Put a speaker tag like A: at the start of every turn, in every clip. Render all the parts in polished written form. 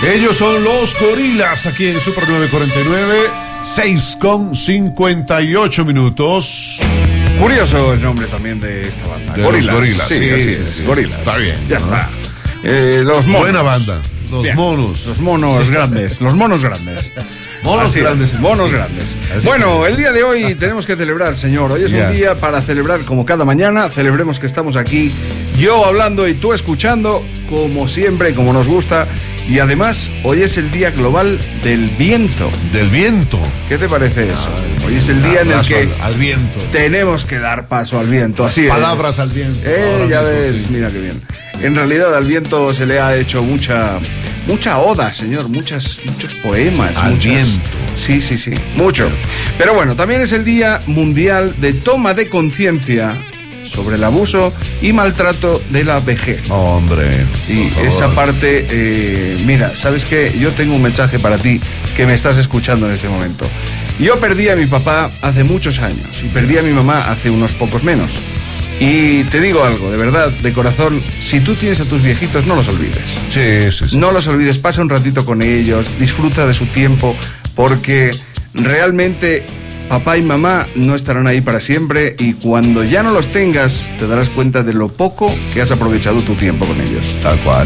A: Ellos son los Gorilas aquí en Super 949, 6:58 minutos.
B: Curioso el nombre también de esta banda.
A: De Gorilas. Los Gorilas,
B: sí,
A: sí,
B: Gorilas.
A: Está bien.
B: Ya
A: ¿no?
B: está. Los monos.
A: Buena banda. Los
B: Bien.
A: monos.
B: Los monos grandes. Los monos grandes.
A: Monos grandes.
B: Monos grandes.
A: Así
B: Bueno, el día de hoy tenemos que celebrar, señor. Hoy es un día para celebrar como cada mañana. Celebremos que estamos aquí, yo hablando y tú escuchando, como siempre, como nos gusta. Y además, hoy es el Día Global del Viento.
A: Del viento.
B: ¿Qué te parece eso? Hoy es el día en el que
A: al viento.
B: tenemos que dar paso al viento. Así
A: Palabras
B: es.
A: al viento.
B: Ya
A: Ahora mismo,
B: ves,
A: sí.
B: mira qué bien. En realidad al viento se le ha hecho mucha oda, señor, muchos poemas.
A: Al viento.
B: Sí, mucho. Pero bueno, también es el Día Mundial de Toma de Conciencia sobre el abuso y maltrato de la vejez.
A: Hombre.
B: Y esa parte, mira, ¿sabes qué? Yo tengo un mensaje para ti que me estás escuchando en este momento. Yo perdí a mi papá hace muchos años y perdí a mi mamá hace unos pocos menos. Y te digo algo, de verdad, de corazón, si tú tienes a tus viejitos, no los olvides.
A: Sí.
B: No los olvides, pasa un ratito con ellos, disfruta de su tiempo, porque realmente papá y mamá no estarán ahí para siempre y cuando ya no los tengas, te darás cuenta de lo poco que has aprovechado tu tiempo con ellos.
A: Tal cual.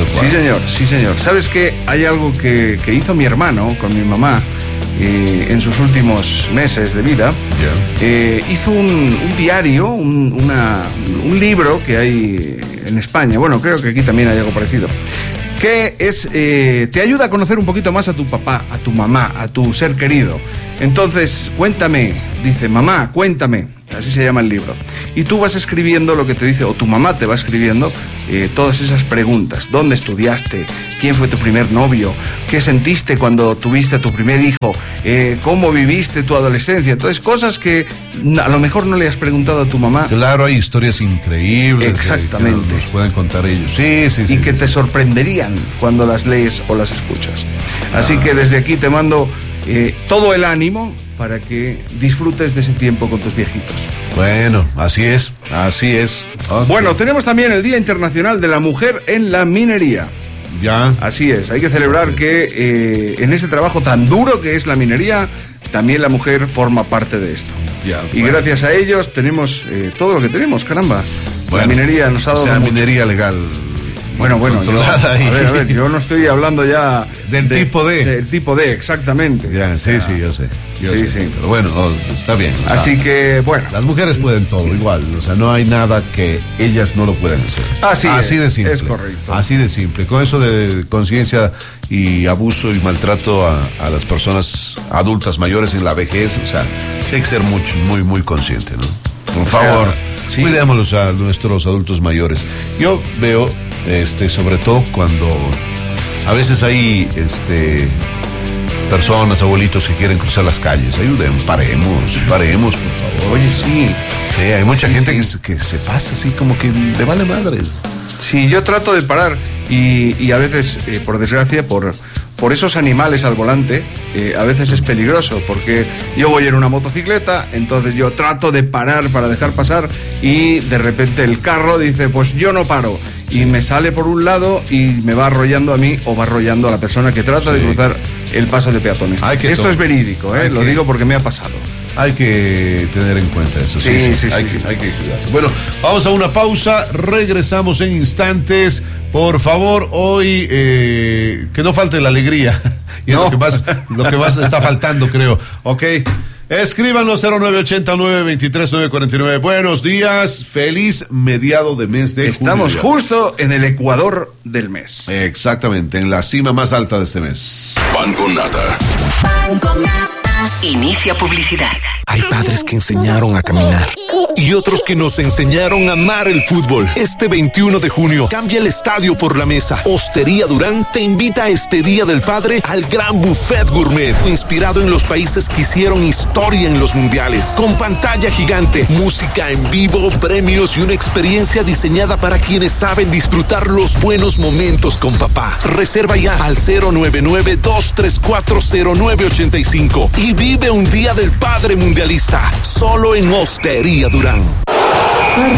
B: Sí, señor. ¿Sabes qué? Hay algo que hizo mi hermano con mi mamá en sus últimos meses de vida. Hizo un diario, un libro que hay en España. Bueno, creo que aquí también hay algo parecido. Que te ayuda a conocer un poquito más a tu papá, a tu mamá, a tu ser querido. Entonces, cuéntame, dice, mamá, cuéntame, así se llama el libro. Y tú vas escribiendo lo que te dice, o tu mamá te va escribiendo todas esas preguntas. ¿Dónde estudiaste? ¿Quién fue tu primer novio? ¿Qué sentiste cuando tuviste a tu primer hijo? ¿Cómo viviste tu adolescencia? Entonces, cosas que a lo mejor no le has preguntado a tu mamá.
A: Claro, hay historias increíbles.
B: Exactamente.
A: Que nos pueden contar ellos. Sí.
B: Y que te sorprenderían cuando las lees o las escuchas. Así que desde aquí te mando todo el ánimo para que disfrutes de ese tiempo con tus viejitos.
A: Bueno, así es. Okay.
B: Bueno, tenemos también el Día Internacional de la Mujer en la Minería.
A: Ya.
B: Así es, hay que celebrar que en ese trabajo tan duro que es la minería, también la mujer forma parte de esto.
A: Ya,
B: y gracias a ellos tenemos todo lo que tenemos, caramba. La minería nos ha dado...
A: O sea, minería legal.
B: Bueno, a ver, yo no estoy hablando ya
A: del tipo D.
B: Del tipo D, exactamente.
A: Ya, sí, yo sé. Pero bueno, está bien.
B: Así que, bueno.
A: Las mujeres pueden todo, igual. O sea, no hay nada que ellas no lo puedan hacer. Así de simple.
B: Es correcto.
A: Así de simple. Con eso de conciencia y abuso y maltrato a las personas adultas mayores en la vejez, o sea, hay que ser muy consciente, ¿no? Por favor, cuidémoslos a nuestros adultos mayores. Yo veo, sobre todo cuando a veces hay personas, abuelitos que quieren cruzar las calles, ayuden, paremos, por favor.
B: Oye, sí.
A: Sí, hay mucha gente que se pasa así como que le vale madres.
B: Sí, yo trato de parar y a veces, por desgracia, por esos animales al volante, a veces es peligroso, porque yo voy en una motocicleta, entonces yo trato de parar para dejar pasar y de repente el carro dice, pues yo no paro. Y me sale por un lado y me va arrollando a mí o va arrollando a la persona que trata de cruzar el paso de peatones. Esto es verídico, lo digo porque me ha pasado. Hay que tener en cuenta eso. Sí. Hay que cuidar. Bueno, vamos a una pausa, regresamos en instantes. Por favor, hoy que no falte la alegría. Y no. lo que más está faltando, creo. Ok. Escríbanos 0989-23949. Buenos días, feliz mediado de mes de junio. Estamos justo en el ecuador del mes. Exactamente, en la cima más alta de este mes.
C: Pan con nata.
D: Inicia publicidad.
E: Hay padres que enseñaron a caminar y otros que nos enseñaron a amar el fútbol. Este 21 de junio, cambia el estadio por la mesa. Hostería Durán te invita a este Día del Padre al gran buffet gourmet, inspirado en los países que hicieron historia en los mundiales. Con pantalla gigante, música en vivo, premios y una experiencia diseñada para quienes saben disfrutar los buenos momentos con papá. Reserva ya al 099-234-0985 y vive un Día del Padre mundialista, solo en Hostería Durán.